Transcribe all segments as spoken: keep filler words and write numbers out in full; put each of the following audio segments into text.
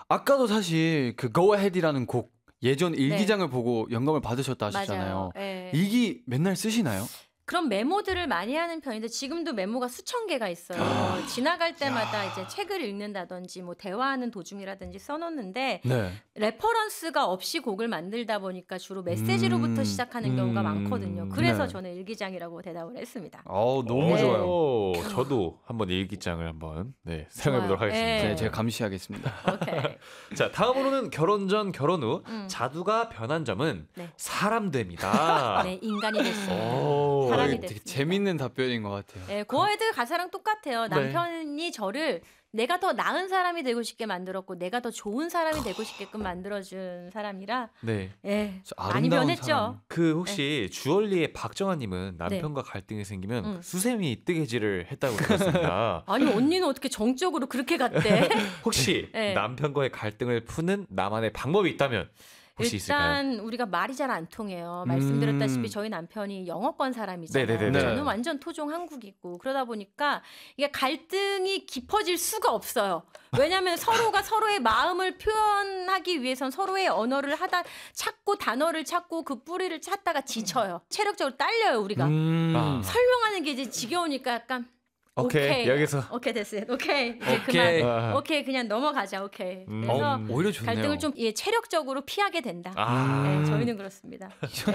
아까도 사실 그 Go Ahead이라는 곡 예전 일기장을 네. 보고 영감을 받으셨다 하셨잖아요. 네. 일기 맨날 쓰시나요? 그런 메모들을 많이 하는 편인데 지금도 메모가 수천 개가 있어요. 아, 지나갈 때마다 야. 이제 책을 읽는다든지 뭐 대화하는 도중이라든지 써놓는데 네. 레퍼런스가 없이 곡을 만들다 보니까 주로 메시지로부터 음, 시작하는 음, 경우가 많거든요. 그래서 네. 저는 일기장이라고 대답을 했습니다. 어, 너무 네. 좋아요. 오, 저도 한번 일기장을 한번 네, 사용해보도록 하겠습니다. 네. 네, 제가 감시하겠습니다. 오케이. 자, 다음으로는 결혼 전 결혼 후 음. 자두가 변한 점은 네. 사람 됩니다. 네, 인간이 됐습니다. 되게 재밌는 답변인 것 같아요. 네, 고어헤드 가사랑 똑같아요. 남편이 네. 저를 내가 더 나은 사람이 되고 싶게 만들었고 내가 더 좋은 사람이 되고 싶게끔 만들어준 사람이라 네, 네 많이 변했죠. 사람. 그 혹시 네. 주얼리의 박정아님은 남편과 네. 갈등이 생기면 음. 수세미 뜨개질을 했다고 들었습니다. 아니 언니는 어떻게 정적으로 그렇게 갔대? 혹시 네. 남편과의 갈등을 푸는 나만의 방법이 있다면 혹시 일단 있을까요? 우리가 말이 잘 안 통해요. 말씀드렸다시피 음. 저희 남편이 영어권 사람이잖아요. 네네네. 저는 완전 토종 한국이고 그러다 보니까 이게 갈등이 깊어질 수가 없어요. 왜냐하면 서로가 서로의 마음을 표현하기 위해선 서로의 언어를 하다 찾고 단어를 찾고 그 뿌리를 찾다가 지쳐요. 체력적으로 딸려요 우리가. 음. 아. 설명하는 게 이제 지겨우니까 약간 오케이, 오케이. 여기서 오케이 됐어요. 오케이 이제 오케이. 그만 오케이 그냥 넘어가자. 오케이. 음. 그래서 어, 오히려 좋네요. 갈등을 좀 예, 체력적으로 피하게 된다. 아. 네, 저희는 그렇습니다.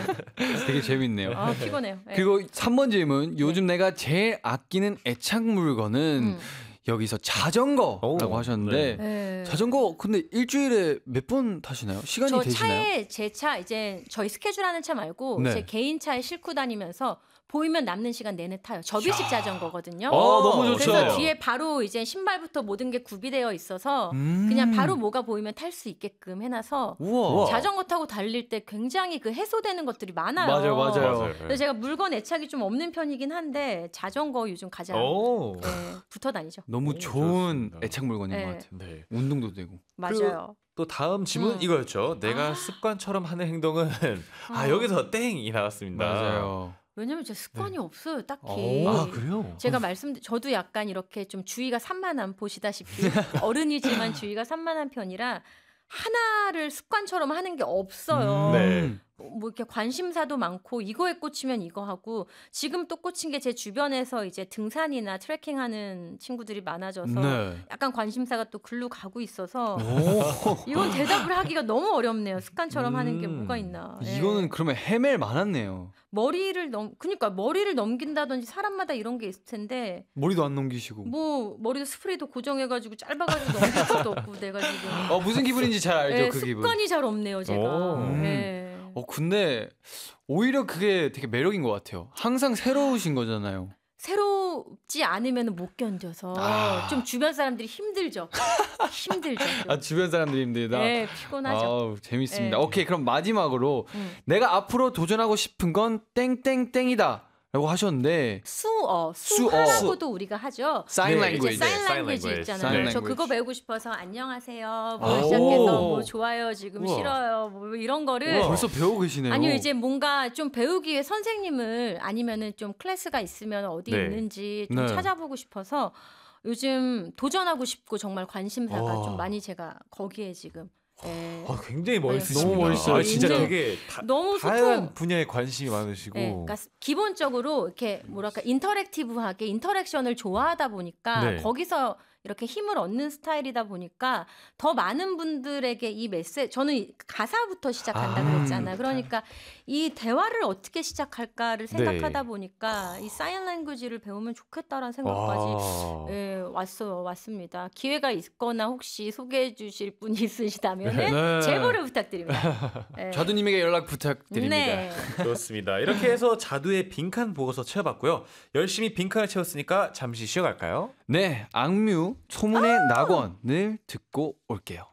되게 재밌네요. 아, 피곤해요. 네. 그리고 삼 번 질문. 요즘 네. 내가 제일 아끼는 애착 물건은 음. 여기서 자전거라고 오, 하셨는데 네. 자전거 근데 일주일에 몇 번 타시나요? 시간이 저 되시나요? 차에 제 차 이제 저희 스케줄 하는 차 말고 네. 제 개인 차에 싣고 다니면서 보이면 남는 시간 내내 타요. 접이식 야. 자전거거든요. 어, 너무 좋죠. 그래서 뒤에 바로 이제 신발부터 모든 게 구비되어 있어서 음. 그냥 바로 뭐가 보이면 탈 수 있게끔 해놔서 우와. 자전거 타고 달릴 때 굉장히 그 해소되는 것들이 많아요. 맞아요, 맞아요. 그래서 제가 물건 애착이 좀 없는 편이긴 한데 자전거 요즘 가장 네, 붙어 다니죠. 너무 좋은 좋습니다. 애착 물건인 네. 것 같아요. 네. 운동도 되고. 맞아요. 또 다음 질문 음. 이거였죠. 내가 아. 습관처럼 하는 행동은 아, 아 여기서 땡이 나왔습니다. 맞아요. 왜냐면 제 습관이 네. 없어요, 딱히. 오, 아, 그래요? 제가 말씀, 저도 약간 이렇게 좀 주의가 산만한, 보시다시피 어른이지만 주의가 산만한 편이라 하나를 습관처럼 하는 게 없어요. 음, 네. 뭐 이렇게 관심사도 많고 이거에 꽂히면 이거 하고 지금 또 꽂힌 게 제 주변에서 이제 등산이나 트레킹하는 친구들이 많아져서 네. 약간 관심사가 또 글로 가고 있어서 이건 대답을 하기가 너무 어렵네요. 습관처럼 음, 하는 게 뭐가 있나. 이거는 네. 그러면 헤맬 만하네요. 머리를 넘 그러니까 머리를 넘긴다든지 사람마다 이런 게 있을 텐데 머리도 안 넘기시고 뭐 머리도 스프레이도 고정해가지고 짧아가지고 넘길 것도 없고 내가 지금 어 무슨 기분인지 잘 알죠. 네, 그 습관이 기분. 습관이 잘 없네요 제가. 음. 네. 어 근데 오히려 그게 되게 매력인 것 같아요. 항상 새로우신 거잖아요. 새롭지 않으면 못 견뎌서 아. 좀 주변 사람들이 힘들죠. 힘들죠. 아 주변 사람들이 힘들다. 네, 피곤하죠. 아우, 재밌습니다. 네. 오케이, 그럼 마지막으로 음. 내가 앞으로 도전하고 싶은 건 땡땡땡이다. 라고 하셨는데 수어, 수어라고도 우리가 하죠. 사인 랭귀지. 사인 랭귀지 있잖아요. 저 그거 배우고 싶어서 안녕하세요. 뭐 시작해서 뭐 좋아요, 지금 우와. 싫어요. 뭐 이런 거를 우와. 벌써 배우고 계시네요. 아니요, 이제 뭔가 좀 배우기 위해 선생님을 아니면은 좀 클래스가 있으면 어디 네. 있는지 좀 네. 찾아보고 싶어서 요즘 도전하고 싶고 정말 관심사가 오. 좀 많이 제가 거기에 지금 네. 아, 굉장히 멋있으시다. 너무 멋있어요. 아, 진짜 되게 다, 너무 다양한 소통. 분야에 관심이 많으시고. 네, 그러니까 기본적으로 이렇게 뭐랄까 인터랙티브하게 인터랙션을 좋아하다 보니까 네. 거기서 이렇게 힘을 얻는 스타일이다 보니까 더 많은 분들에게 이 메시지 저는 가사부터 시작한다 아, 그랬잖아요. 그러니까 이 대화를 어떻게 시작할까를 생각하다 네. 보니까 이 사인 랭귀지를 배우면 좋겠다라는 생각까지 예, 왔어요. 왔습니다. 기회가 있거나 혹시 소개해 주실 분이 있으시다면 네. 제보를 부탁드립니다. 네. 자두님에게 연락 부탁드립니다. 네. 좋습니다. 이렇게 해서 자두의 빈칸 보고서 채워봤고요. 열심히 빈칸을 채웠으니까 잠시 쉬어갈까요? 네, 악뮤 소문의 낙원을 듣고 올게요.